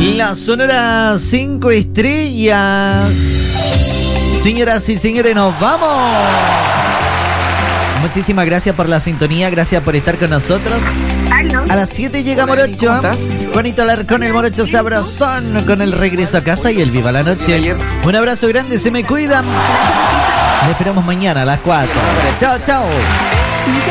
La Sonora 5 estrellas. Señoras y señores, nos vamos. Muchísimas gracias por la sintonía, gracias por estar con nosotros. A las 7 llega Morocho. Juanito Alarcón, el Morocho sabrosón, con el regreso a casa y el Viva la Noche. Un abrazo grande, se me cuidan. Nos esperamos mañana a las 4. Chao, chao.